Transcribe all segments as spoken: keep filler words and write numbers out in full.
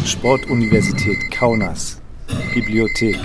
Sportuniversität Kaunas. Bibliothek.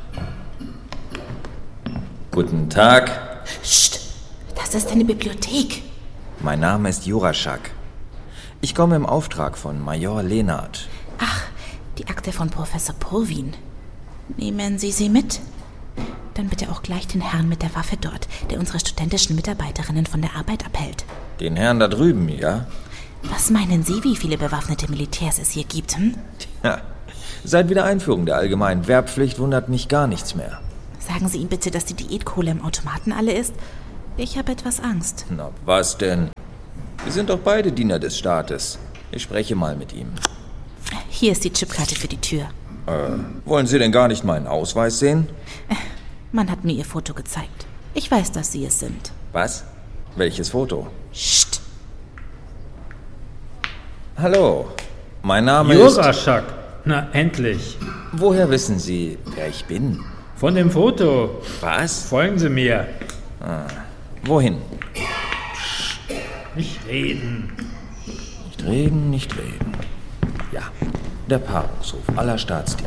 Guten Tag. Psst, das ist eine Bibliothek. Mein Name ist Juraschak. Ich komme im Auftrag von Major Lenart. Ach, die Akte von Professor Purwin. Nehmen Sie sie mit? Dann bitte auch gleich den Herrn mit der Waffe dort, der unsere studentischen Mitarbeiterinnen von der Arbeit abhält. Den Herrn da drüben, ja? Was meinen Sie, wie viele bewaffnete Militärs es hier gibt, hm? Tja, seit Wiedereinführung der allgemeinen Wehrpflicht wundert mich gar nichts mehr. Sagen Sie ihm bitte, dass die Diätkohle im Automaten alle ist. Ich habe etwas Angst. Na, was denn? Wir sind doch beide Diener des Staates. Ich spreche mal mit ihm. Hier ist die Chipkarte für die Tür. Äh, wollen Sie denn gar nicht meinen Ausweis sehen? Man hat mir Ihr Foto gezeigt. Ich weiß, dass Sie es sind. Was? Welches Foto? Psst. Hallo, mein Name ist... Juraschak, na endlich. Woher wissen Sie, wer ich bin? Von dem Foto. Was? Folgen Sie mir. Ah, wohin? Nicht reden. Nicht reden, nicht reden. Ja, der Paarungshof aller Staatsdiener.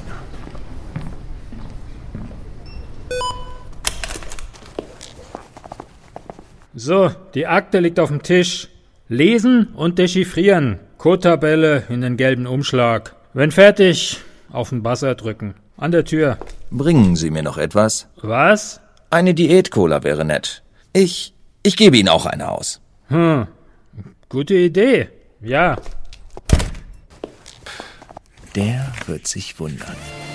So, die Akte liegt auf dem Tisch. Lesen und dechiffrieren. Codetabelle in den gelben Umschlag. Wenn fertig, auf den Buzzer drücken. An der Tür. Bringen Sie mir noch etwas? Was? Eine Diät-Cola wäre nett. Ich, ich gebe Ihnen auch eine aus. Hm, gute Idee. Ja. Der wird sich wundern.